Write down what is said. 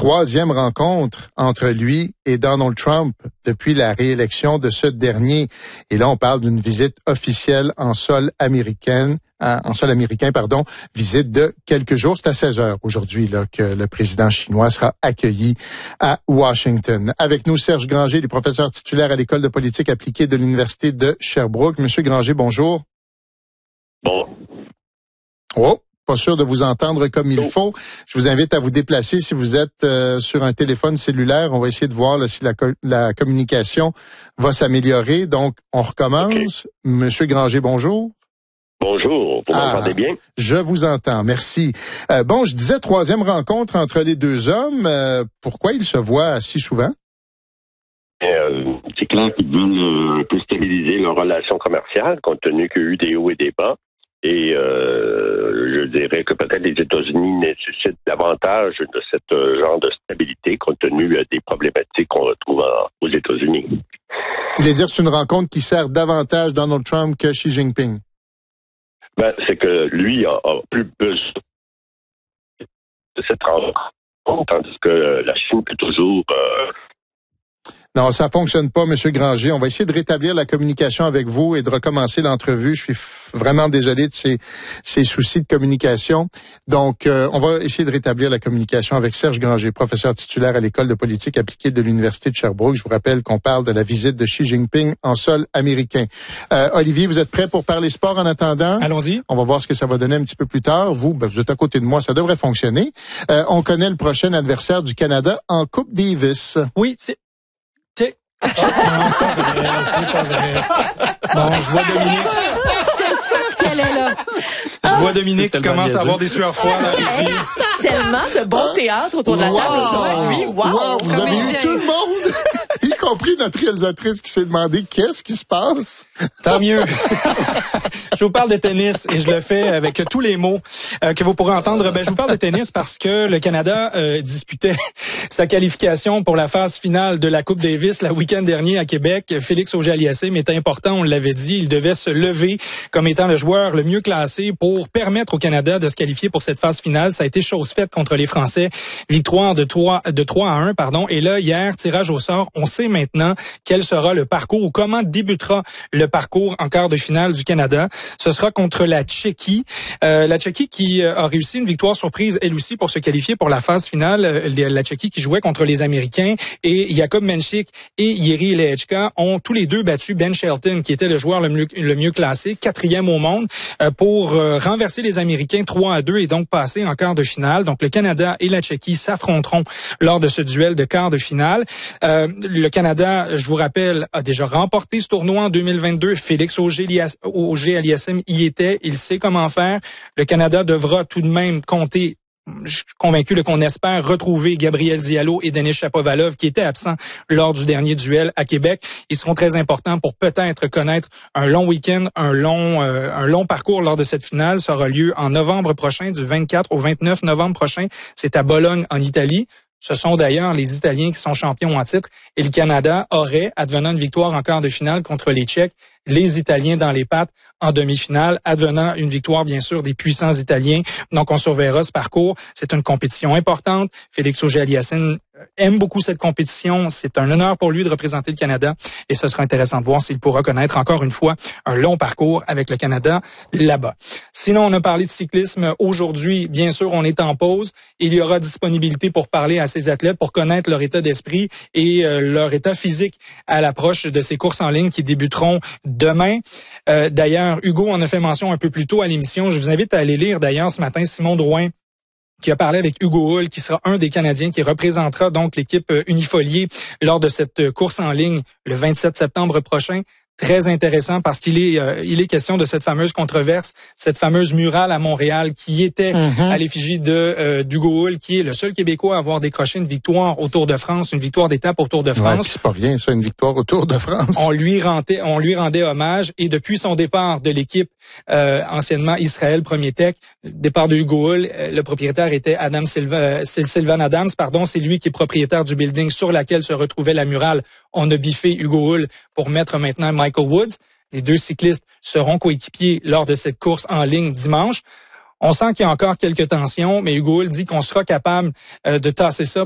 troisième rencontre entre lui et Donald Trump depuis la réélection de ce dernier. Et là, on parle d'une visite officielle en sol américain, visite de quelques jours. C'est à 16 heures aujourd'hui là que le président chinois sera accueilli à Washington. Avec nous, Serge Granger, le professeur titulaire à l'École de politique appliquée de l'Université de Sherbrooke. Monsieur Granger, bonjour. Bon. Oh, pas sûr de vous entendre comme il faut. Je vous invite à vous déplacer si vous êtes sur un téléphone cellulaire. On va essayer de voir là, si la communication va s'améliorer. Donc, on recommence. Okay. Monsieur Granger, bonjour. Bonjour, vous m'entendez bien? Je vous entends, merci. Bon, je disais troisième rencontre entre les deux hommes. Pourquoi ils se voient si souvent? C'est clair qu'ils veulent un peu stabiliser leur relation commerciale, compte tenu qu'il y a eu des hauts et des bas. Et je dirais que peut-être les États-Unis nécessitent davantage de ce genre de stabilité, compte tenu des problématiques qu'on retrouve aux États-Unis. Vous voulez dire que c'est une rencontre qui sert davantage Donald Trump que Xi Jinping? Ben, c'est que lui a plus besoin de cette rencontre, tandis que la Chine peut toujours... Non, ça fonctionne pas, Monsieur Granger. On va essayer de rétablir la communication avec vous et de recommencer l'entrevue. Je suis vraiment désolé de ces soucis de communication. Donc, on va essayer de rétablir la communication avec Serge Granger, professeur titulaire à l'École de politique appliquée de l'Université de Sherbrooke. Je vous rappelle qu'on parle de la visite de Xi Jinping en sol américain. Olivier, vous êtes prêt pour parler sport en attendant? Allons-y. On va voir ce que ça va donner un petit peu plus tard. Vous, vous êtes à côté de moi, ça devrait fonctionner. On connaît le prochain adversaire du Canada en Coupe Davis. Oui, c'est non, c'est pas vrai. Bon, je vois Dominique. J'étais sûre qu'elle est là. Je vois Dominique qui commence à avoir des sueurs froides à la régie. Tellement de bon théâtre autour de la table aujourd'hui. Wow, vous avez eu tout le monde, y compris notre réalisatrice qui s'est demandé qu'est-ce qui se passe. Tant mieux. Je vous parle de tennis et je le fais avec tous les mots que vous pourrez entendre. Ben, je vous parle de tennis parce que le Canada disputait sa qualification pour la phase finale de la Coupe Davis le week-end dernier à Québec. Félix Auger-Aliassime est important, on l'avait dit. Il devait se lever comme étant le joueur le mieux classé pour permettre au Canada de se qualifier pour cette phase finale. Ça a été chose faite contre les Français. Victoire de 3-1, pardon. Et là, hier, tirage au sort. On sait maintenant quel sera le parcours ou comment débutera le parcours en quart de finale du Canada. Ce sera contre la Tchéquie. La Tchéquie qui a réussi une victoire surprise, elle aussi, pour se qualifier pour la phase finale. La Tchéquie qui jouait contre les Américains. Et Jakub Menchik et Jiří Lehečka ont tous les deux battu Ben Shelton, qui était le joueur le mieux classé, 4e au monde, pour renverser les Américains 3-2 et donc passer en quart de finale. Donc le Canada et la Tchéquie s'affronteront lors de ce duel de quart de finale. Le Canada, je vous rappelle, a déjà remporté ce tournoi en 2022. Félix Auger-Aliassime y était. Il sait comment faire. Le Canada devra tout de même compter. Je suis convaincu qu'on espère retrouver Gabriel Diallo et Denis Shapovalov qui étaient absents lors du dernier duel à Québec. Ils seront très importants pour peut-être connaître un long week-end, un long parcours lors de cette finale. Ça aura lieu en novembre prochain, du 24 au 29 novembre prochain. C'est à Bologne, en Italie. Ce sont d'ailleurs les Italiens qui sont champions en titre et le Canada aurait, advenant une victoire en quart de finale contre les Tchèques, les Italiens dans les pattes en demi-finale, advenant une victoire, bien sûr, des puissants Italiens. Donc, on surveillera ce parcours. C'est une compétition importante. Félix Auger-Aliassime aime beaucoup cette compétition. C'est un honneur pour lui de représenter le Canada et ce sera intéressant de voir s'il pourra connaître encore une fois un long parcours avec le Canada là-bas. Sinon, on a parlé de cyclisme. Aujourd'hui, bien sûr, on est en pause. Il y aura disponibilité pour parler à ces athlètes, pour connaître leur état d'esprit et leur état physique à l'approche de ces courses en ligne qui débuteront demain. D'ailleurs, Hugo en a fait mention un peu plus tôt à l'émission. Je vous invite à aller lire d'ailleurs ce matin Simon Drouin qui a parlé avec Hugo Hull, qui sera un des Canadiens qui représentera donc l'équipe Unifolier lors de cette course en ligne le 27 septembre prochain. Très intéressant parce qu'il est question de cette fameuse controverse, cette fameuse murale à Montréal qui était à l'effigie d'Hugo Hull, qui est le seul Québécois à avoir décroché une victoire au Tour de France, une victoire d'étape au Tour de France. Ouais, c'est pas rien, ça, une victoire au Tour de France. On lui rendait hommage et depuis son départ de l'équipe, anciennement Israël Premier Tech, départ de Hugo Hull, le propriétaire était Sylvan Adams, pardon, c'est lui qui est propriétaire du building sur laquelle se retrouvait la murale. On a biffé Hugo Hull pour mettre maintenant Michael Woods. Les deux cyclistes seront coéquipiers lors de cette course en ligne dimanche. On sent qu'il y a encore quelques tensions, mais Hugo Hull dit qu'on sera capable de tasser ça